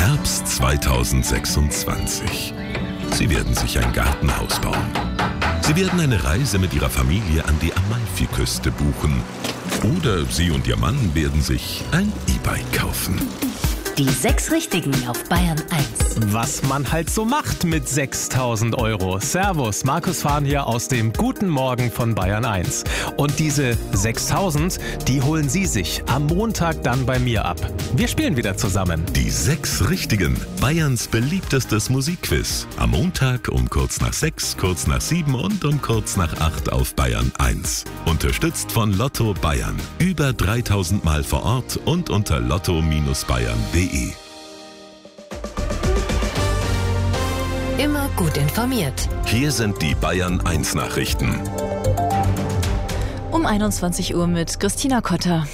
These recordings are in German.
Herbst 2026. Sie werden sich ein Gartenhaus bauen. Sie werden eine Reise mit Ihrer Familie an die Amalfiküste buchen. Oder Sie und Ihr Mann werden sich ein E-Bike kaufen. Die 6 Richtigen auf Bayern 1. Was man halt so macht mit 6.000 €. Servus, Markus Fahn hier aus dem Guten Morgen von Bayern 1. Und diese 6.000, die holen Sie sich am Montag dann bei mir ab. Wir spielen wieder zusammen. Die 6 Richtigen. Bayerns beliebtestes Musikquiz. Am Montag um kurz nach 6, kurz nach 7 und um kurz nach 8 auf Bayern 1. Unterstützt von Lotto Bayern. Über 3.000 Mal vor Ort und unter lotto-bayern.de. Immer gut informiert. Hier sind die Bayern 1 Nachrichten. Um 21 Uhr mit Christina Kotter.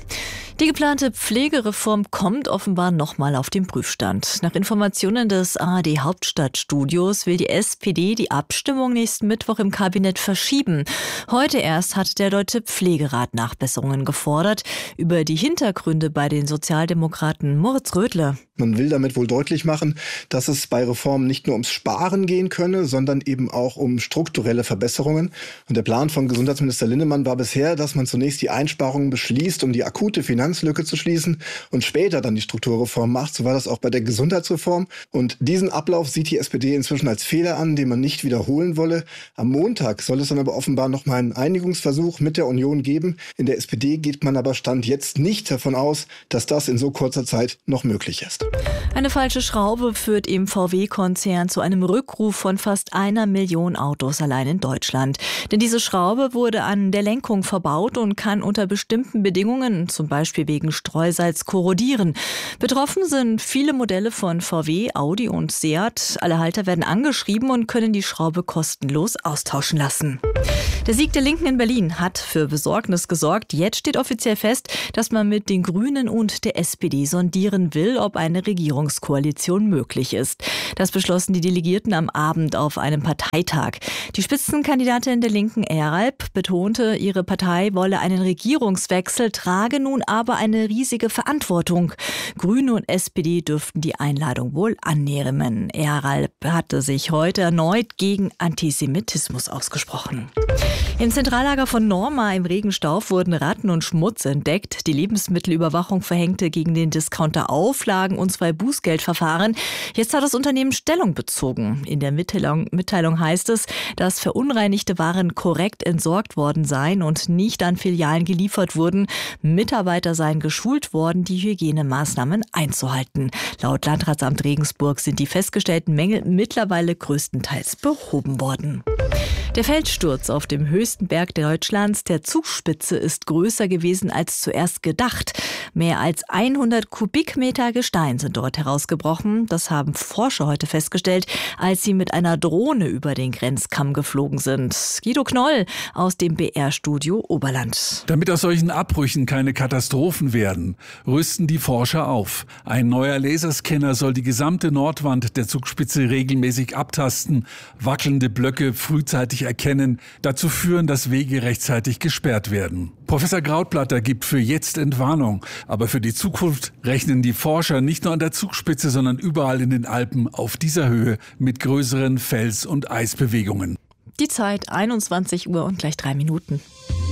Die geplante Pflegereform kommt offenbar nochmal auf den Prüfstand. Nach Informationen des ARD Hauptstadtstudios will die SPD die Abstimmung nächsten Mittwoch im Kabinett verschieben. Heute erst hat der Deutsche Pflegerat Nachbesserungen gefordert. Über die Hintergründe bei den Sozialdemokraten Moritz Rödle. Man will damit wohl deutlich machen, dass es bei Reformen nicht nur ums Sparen gehen könne, sondern eben auch um strukturelle Verbesserungen. Und der Plan von Gesundheitsminister Linnemann war bisher, dass man zunächst die Einsparungen beschließt, um die akute Finanzlücke zu schließen und später dann die Strukturreform macht. So war das auch bei der Gesundheitsreform. Und diesen Ablauf sieht die SPD inzwischen als Fehler an, den man nicht wiederholen wolle. Am Montag soll es dann aber offenbar noch mal einen Einigungsversuch mit der Union geben. In der SPD geht man aber Stand jetzt nicht davon aus, dass das in so kurzer Zeit noch möglich ist. Eine falsche Schraube führt im VW-Konzern zu einem Rückruf von fast 1 Million Autos allein in Deutschland. Denn diese Schraube wurde an der Lenkung verbaut und kann unter bestimmten Bedingungen, zum Beispiel wegen Streusalz, korrodieren. Betroffen sind viele Modelle von VW, Audi und Seat. Alle Halter werden angeschrieben und können die Schraube kostenlos austauschen lassen. Der Sieg der Linken in Berlin hat für Besorgnis gesorgt. Jetzt steht offiziell fest, dass man mit den Grünen und der SPD sondieren will, ob eine Regierungskoalition möglich ist. Das beschlossen die Delegierten am Abend auf einem Parteitag. Die Spitzenkandidatin der Linken, Eralp, betonte, ihre Partei wolle einen Regierungswechsel, trage nun aber eine riesige Verantwortung. Grüne und SPD dürften die Einladung wohl annehmen. Eralp hatte sich heute erneut gegen Antisemitismus ausgesprochen. Im Zentrallager von Norma im Regenstauf wurden Ratten und Schmutz entdeckt. Die Lebensmittelüberwachung verhängte gegen den Discounter Auflagen und 2 Bußgeldverfahren. Jetzt hat das Unternehmen Stellung bezogen. In der Mitteilung heißt es, dass verunreinigte Waren korrekt entsorgt worden seien und nicht an Filialen geliefert wurden. Mitarbeiter seien geschult worden, die Hygienemaßnahmen einzuhalten. Laut Landratsamt Regensburg sind die festgestellten Mängel mittlerweile größtenteils behoben worden. Der Felssturz auf dem höchsten Berg Deutschlands, der Zugspitze, ist größer gewesen als zuerst gedacht. Mehr als 100 Kubikmeter Gestein sind dort herausgebrochen. Das haben Forscher heute festgestellt, als sie mit einer Drohne über den Grenzkamm geflogen sind. Guido Knoll aus dem BR-Studio Oberland. Damit aus solchen Abbrüchen keine Katastrophen werden, rüsten die Forscher auf. Ein neuer Laserscanner soll die gesamte Nordwand der Zugspitze regelmäßig abtasten, wackelnde Blöcke frühzeitig erkennen, dazu führen, dass Wege rechtzeitig gesperrt werden. Professor Krautblatter gibt für jetzt Entwarnung, aber für die Zukunft rechnen die Forscher nicht nur an der Zugspitze, sondern überall in den Alpen auf dieser Höhe mit größeren Fels- und Eisbewegungen. Die Zeit 21 Uhr und gleich 3 Minuten.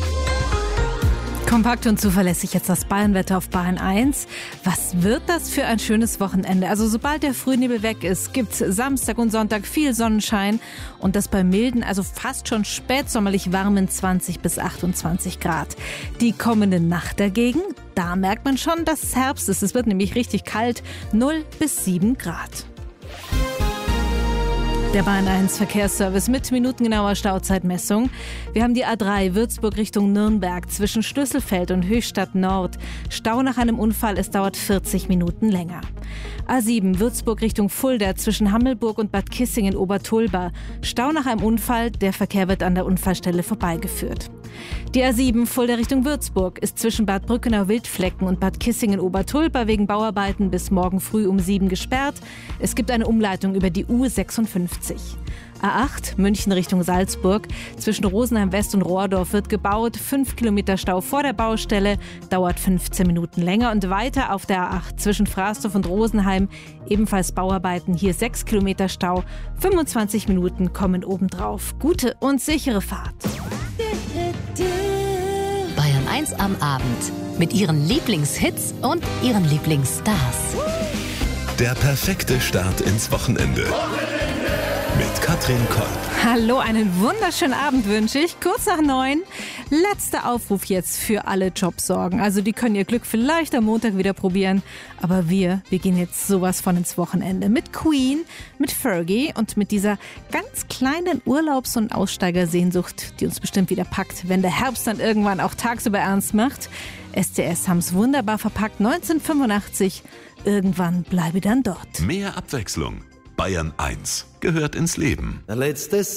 Kompakt und zuverlässig jetzt das Bayernwetter auf Bayern 1. Was wird das für ein schönes Wochenende? Also sobald der Frühnebel weg ist, gibt's Samstag und Sonntag viel Sonnenschein und das bei milden, also fast schon spätsommerlich warmen 20 bis 28 Grad. Die kommende Nacht dagegen, da merkt man schon, dass es Herbst ist. Es wird nämlich richtig kalt, 0 bis 7 Grad. Der Bayern 1 Verkehrsservice mit minutengenauer Stauzeitmessung. Wir haben die A3 Würzburg Richtung Nürnberg zwischen Schlüsselfeld und Höchstadt Nord. Stau nach einem Unfall, es dauert 40 Minuten länger. A7 Würzburg Richtung Fulda zwischen Hammelburg und Bad Kissingen-Obertulba. Stau nach einem Unfall, der Verkehr wird an der Unfallstelle vorbeigeführt. Die A7 Fulda Richtung Würzburg ist zwischen Bad Brückenau-Wildflecken und Bad Kissingen-Obertulba wegen Bauarbeiten bis morgen früh um 7 gesperrt. Es gibt eine Umleitung über die U56. A8 München Richtung Salzburg. Zwischen Rosenheim West und Rohrdorf wird gebaut. 5 Kilometer Stau vor der Baustelle, dauert 15 Minuten länger. Und weiter auf der A8 zwischen Frasdorf und Rosenheim ebenfalls Bauarbeiten. Hier 6 Kilometer Stau, 25 Minuten kommen obendrauf. Gute und sichere Fahrt. Bayern 1 am Abend. Mit ihren Lieblingshits und ihren Lieblingsstars. Der perfekte Start ins Wochenende. Mit Katrin Kolb. Hallo, einen wunderschönen Abend wünsche ich. Kurz nach 9. Letzter Aufruf jetzt für alle Jobsorgen. Also die können ihr Glück vielleicht am Montag wieder probieren. Aber wir gehen jetzt sowas von ins Wochenende. Mit Queen, mit Fergie und mit dieser ganz kleinen Urlaubs- und Aussteigersehnsucht, die uns bestimmt wieder packt, wenn der Herbst dann irgendwann auch tagsüber ernst macht. STS haben es wunderbar verpackt. 1985. Irgendwann bleibe dann dort. Mehr Abwechslung. Bayern 1 gehört ins Leben. Der letzte